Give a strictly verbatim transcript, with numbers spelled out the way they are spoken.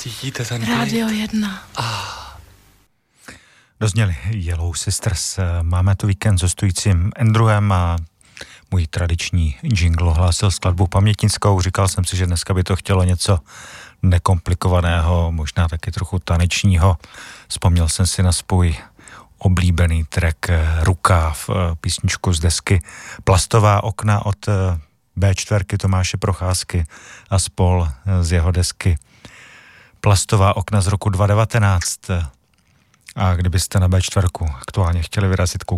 Cítíte ten Rádio jedna. Ah. Dozněli Yellow Sisters. Máme tu víkend s hostujícím Andrewem a můj tradiční jingle hlásil skladbu pamětnickou. Říkal jsem si, že dneska by to chtělo něco nekomplikovaného, možná taky trochu tanečního. Vzpomněl jsem si na svůj oblíbený track Rukáv, písničku z desky Plastová okna od bé čtyři Tomáše Procházky a spol z jeho desky Plastová okna z roku dva tisíce devatenáct. A kdybyste na bé čtyři aktuálně chtěli vyrazit